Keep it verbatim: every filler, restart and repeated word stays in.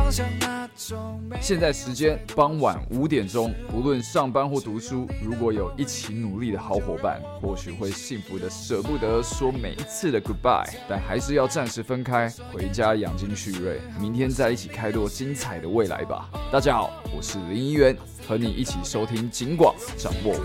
现在时间傍晚五点钟，无论上班或读书，如果有一起努力的好伙伴，或许会幸福的舍不得说每一次的 goodbye， 但还是要暂时分开，回家养精蓄锐，明天再一起开拓精彩的未来吧。大家好，我是林一元，和你一起收听警广，掌握